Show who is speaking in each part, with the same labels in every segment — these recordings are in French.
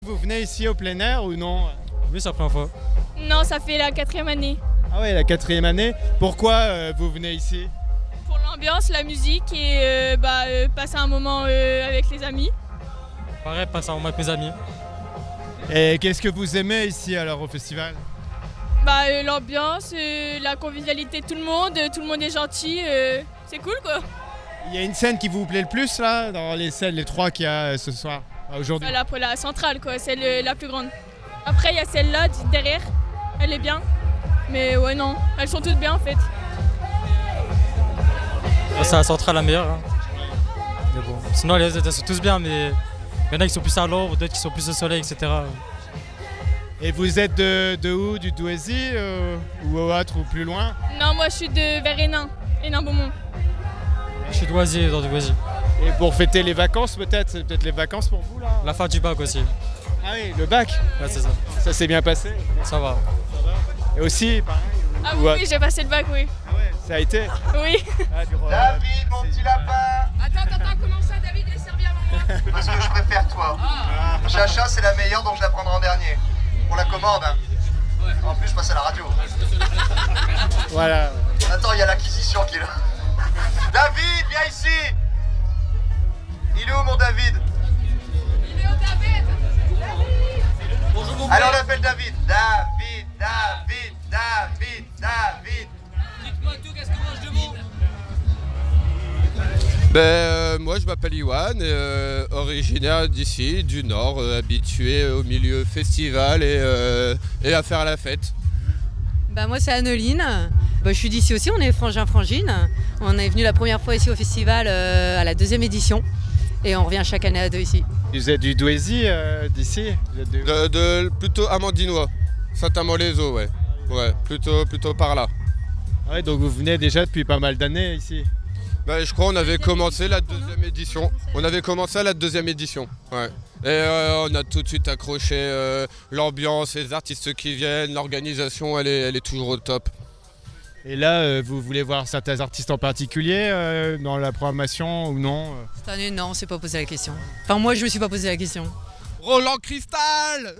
Speaker 1: Vous venez ici au plein air ou non?
Speaker 2: Oui, c'est la première fois.
Speaker 3: Non, ça fait la 4e année.
Speaker 1: Ah ouais, la 4e année. Pourquoi vous venez ici?
Speaker 3: Pour l'ambiance, la musique et passer un moment avec les amis.
Speaker 2: Pareil, passer un moment avec mes amis.
Speaker 1: Et qu'est-ce que vous aimez ici alors au festival?
Speaker 3: L'ambiance, la convivialité de tout le monde est gentil, c'est cool quoi.
Speaker 1: Il y a une scène qui vous plaît le plus là, dans les trois qu'il y a ce soir, aujourd'hui?
Speaker 3: La centrale quoi, c'est la plus grande. Après il y a celle-là derrière, elle est bien. Mais ouais non, elles sont toutes bien en fait.
Speaker 2: C'est la centrale la meilleure. Hein. Mais bon. Sinon les autres elles sont tous bien, mais il y en a qui sont plus à l'ombre, d'autres qui sont plus au soleil, etc.
Speaker 1: Et vous êtes de où? Du Douaisis ou autre ou plus loin?
Speaker 3: Non, moi je suis vers Hénin-Beaumont.
Speaker 2: Je suis d'Oisy, dans Douaisis.
Speaker 1: Et pour fêter les vacances peut-être? C'est peut-être les vacances pour vous là?
Speaker 2: La fin du bac aussi.
Speaker 1: Ah oui, le bac?
Speaker 2: Ouais, c'est ça.
Speaker 1: Ça s'est bien passé?
Speaker 2: Ça va.
Speaker 1: Et aussi, pareil?
Speaker 3: Ah oui, j'ai passé le bac, oui.
Speaker 1: Ah ouais, ça a été?
Speaker 3: Oui.
Speaker 4: David, mon petit lapin!
Speaker 5: Attends, comment ça, David est servi avant moi?
Speaker 4: Parce que je préfère toi. Chacha, c'est la meilleure, donc je la prendrai en dernier. Pour la commande, hein. En plus, je passe à la radio.
Speaker 1: Voilà.
Speaker 4: Attends, il y a l'acquisition qui est là. David, viens ici! Il est où, mon David?
Speaker 5: Il est où, David?
Speaker 4: Bonjour, mon Allez, on l'appelle David. David.
Speaker 5: Dites-moi tout, qu'est-ce que mange de bon?
Speaker 6: Moi je m'appelle Iwan, originaire d'ici, du Nord, habitué au milieu festival et à faire la fête.
Speaker 7: Moi c'est Anneline, je suis d'ici aussi, on est frangin-frangine. On est venu la première fois ici au festival à la 2e édition et on revient chaque année à 2 ici.
Speaker 1: Vous êtes du Douaisis d'ici?
Speaker 6: Plutôt Amandinois, Saint-Amand-les-Eaux, ouais. Ouais, plutôt par là.
Speaker 1: Ouais, donc vous venez déjà depuis pas mal d'années ici?
Speaker 6: Je crois qu'on avait commencé la 2e édition. On avait commencé à la 2e édition, ouais. Et on a tout de suite accroché l'ambiance, les artistes qui viennent, l'organisation, elle est toujours au top.
Speaker 1: Et là, vous voulez voir certains artistes en particulier dans la programmation ou non?
Speaker 7: Cette année, non, on s'est pas posé la question. Enfin, moi, je me suis pas posé la question.
Speaker 6: Roland Cristal.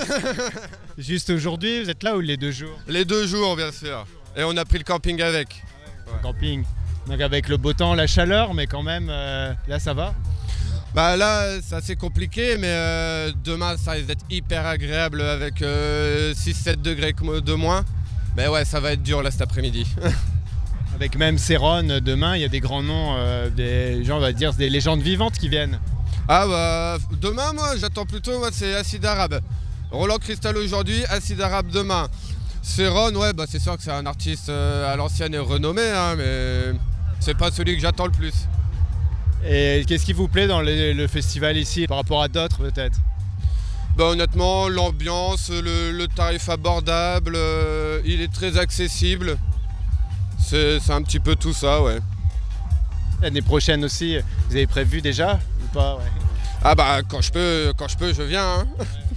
Speaker 1: Juste aujourd'hui, vous êtes là ou les 2 jours?
Speaker 6: Les 2 jours, bien sûr. Et on a pris le camping avec.
Speaker 1: Le camping. Donc avec le beau temps, la chaleur, mais quand même, là ça va?
Speaker 6: Là, c'est assez compliqué, mais demain, ça risque d'être hyper agréable avec 6-7 degrés de moins. Mais ouais, ça va être dur là cet après-midi.
Speaker 1: Avec même Céron, demain, il y a des grands noms, des gens, on va dire, des légendes vivantes qui viennent.
Speaker 6: Demain, moi, j'attends plutôt, c'est Acide Arabe. Roland Cristal aujourd'hui, Acide Arabe demain. Céron, ouais, c'est sûr que c'est un artiste à l'ancienne et renommé, hein, mais c'est pas celui que j'attends le plus.
Speaker 1: Et qu'est-ce qui vous plaît dans le festival ici, par rapport à d'autres peut-être?
Speaker 6: Honnêtement, l'ambiance, le tarif abordable, il est très accessible. C'est un petit peu tout ça, ouais.
Speaker 1: L'année prochaine aussi, vous avez prévu déjà ou pas? Ouais.
Speaker 6: Quand je peux, je viens. Hein.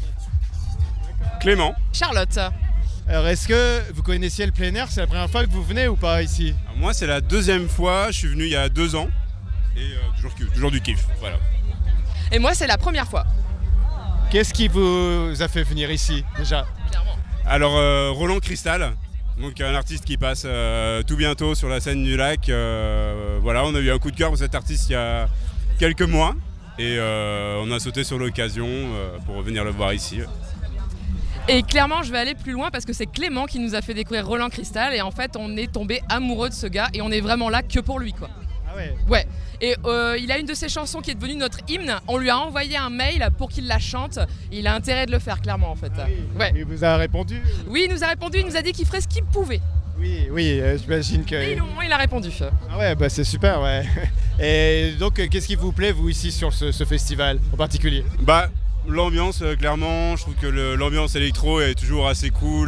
Speaker 8: Clément.
Speaker 5: Charlotte.
Speaker 1: Alors est-ce que vous connaissiez le plein air? C'est la première fois que vous venez ou pas ici?
Speaker 8: Alors moi c'est la 2e fois, je suis venu il y a 2 ans et toujours du kiff, voilà.
Speaker 5: Et moi c'est la première fois.
Speaker 1: Qu'est-ce qui vous a fait venir ici déjà?
Speaker 5: Clairement.
Speaker 8: Alors Roland Cristal, donc un artiste qui passe tout bientôt sur la scène du lac. Voilà, on a eu un coup de cœur pour cet artiste il y a quelques mois et on a sauté sur l'occasion pour venir le voir ici.
Speaker 5: Et clairement, je vais aller plus loin parce que c'est Clément qui nous a fait découvrir Roland Cristal et en fait, on est tombé amoureux de ce gars et on est vraiment là que pour lui, quoi.
Speaker 1: Ah ouais?
Speaker 5: Ouais. Et il a une de ses chansons qui est devenue notre hymne. On lui a envoyé un mail pour qu'il la chante. Il a intérêt de le faire, clairement, en fait.
Speaker 1: Ah oui.
Speaker 5: Ouais.
Speaker 1: Il vous a répondu?
Speaker 5: Oui, il nous a répondu. Il nous a dit qu'il ferait ce qu'il pouvait.
Speaker 1: Oui, j'imagine que...
Speaker 5: Et au moins, il a répondu.
Speaker 1: Ah ouais, c'est super, ouais. Et donc, qu'est-ce qui vous plaît, vous, ici, sur ce festival en particulier?
Speaker 8: L'ambiance, clairement, je trouve que l'ambiance électro est toujours assez cool,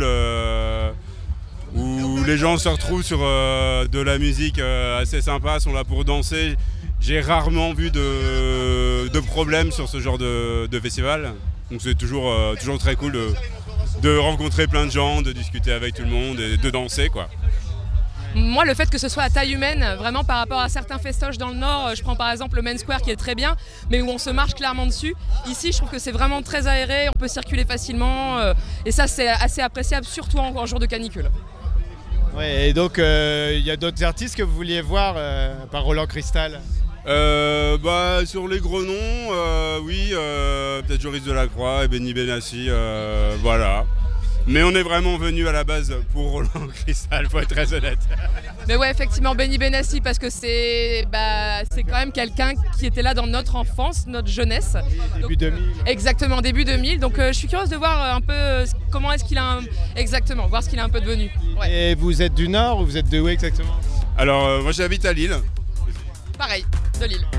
Speaker 8: où les gens se retrouvent sur de la musique assez sympa, sont là pour danser. J'ai rarement vu de problème sur ce genre de festival, donc c'est toujours très cool de rencontrer plein de gens, de discuter avec tout le monde et de danser, quoi.
Speaker 5: Moi, le fait que ce soit à taille humaine, vraiment par rapport à certains festoches dans le Nord, je prends par exemple le Main Square qui est très bien, mais où on se marche clairement dessus. Ici, je trouve que c'est vraiment très aéré, on peut circuler facilement, et ça, c'est assez appréciable, surtout en jour de canicule.
Speaker 1: Ouais, et donc, il y a d'autres artistes que vous vouliez voir par Roland Cristal?
Speaker 8: Sur les gros noms, oui, peut-être Joris Delacroix et Benny Benassi, voilà. Mais on est vraiment venu à la base pour Roland Cristal, faut être très honnête.
Speaker 5: Mais ouais, effectivement, Benny Benassi, parce que c'est quand même quelqu'un qui était là dans notre enfance, notre jeunesse.
Speaker 1: Début 2000.
Speaker 5: Exactement, début 2000. Donc je suis curieuse de voir un peu comment est-ce qu'il a... Exactement, voir ce qu'il est un peu devenu. Ouais.
Speaker 1: Et vous êtes du Nord ou vous êtes de où exactement?
Speaker 8: Alors, moi j'habite à Lille.
Speaker 5: Pareil, de Lille.